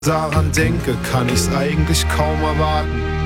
Daran denke, kann ich's eigentlich kaum erwarten.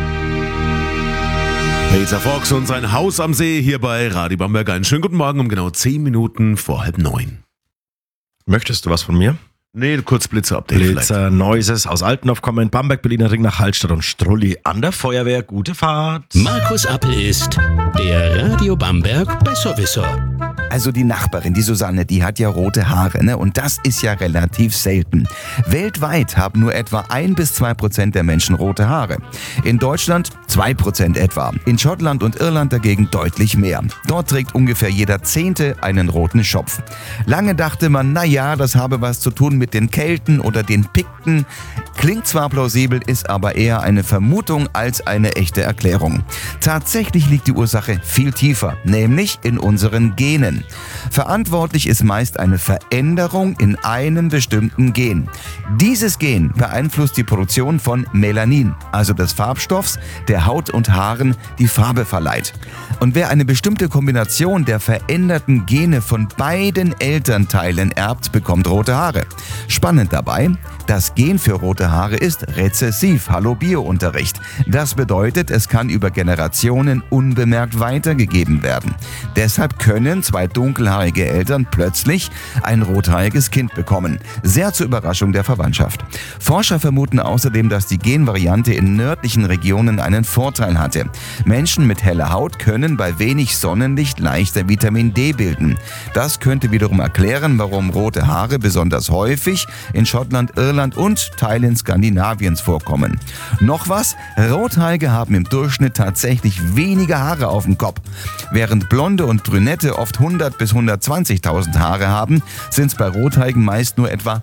Peter Fox und sein Haus am See hier bei Radio Bamberg. Einen schönen guten Morgen um genau 10 Minuten vor 8:30. Möchtest du was von mir? Nee, kurz Blitzer-Update Blitzer, Neuses aus Altendorf kommen in Bamberg, Berliner Ring nach Hallstatt und Strulli an der Feuerwehr. Gute Fahrt. Markus Appel ist der Radio Bamberg Besserwisser. Also die Nachbarin, die Susanne, die hat ja rote Haare, ne? Und das ist ja relativ selten. Weltweit haben nur etwa 1-2% der Menschen rote Haare. In Deutschland 2% etwa. In Schottland und Irland dagegen deutlich mehr. Dort trägt ungefähr jeder 10. einen roten Schopf. Lange dachte man, naja, das habe was zu tun mit den Kelten oder den Pikten. Klingt zwar plausibel, ist aber eher eine Vermutung als eine echte Erklärung. Tatsächlich liegt die Ursache viel tiefer, nämlich in unseren Genen. Verantwortlich ist meist eine Veränderung in einem bestimmten Gen. Dieses Gen beeinflusst die Produktion von Melanin, also des Farbstoffs, der Haut und Haaren die Farbe verleiht. Und wer eine bestimmte Kombination der veränderten Gene von beiden Elternteilen erbt, bekommt rote Haare. Spannend dabei, das Gen für rote Haare ist rezessiv. Hallo Bio-Unterricht. Das bedeutet, es kann über Generationen unbemerkt weitergegeben werden. Deshalb können 2 dunkelhaarige Eltern plötzlich ein rothaariges Kind bekommen. Sehr zur Überraschung der Verwandtschaft. Forscher vermuten außerdem, dass die Genvariante in nördlichen Regionen einen Vorteil hatte. Menschen mit heller Haut können bei wenig Sonnenlicht leichter Vitamin D bilden. Das könnte wiederum erklären, warum rote Haare besonders häufig in Schottland, Irland und Teilen Skandinaviens vorkommen. Noch was? Rothaarige haben im Durchschnitt tatsächlich weniger Haare auf dem Kopf. Während Blonde und Brünette oft 100.000 bis 120.000 Haare haben, sind es bei Rothaarigen meist nur etwa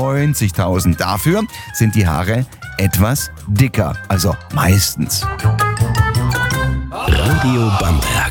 90.000. Dafür sind die Haare etwas dicker, also meistens. Radio Bamberg.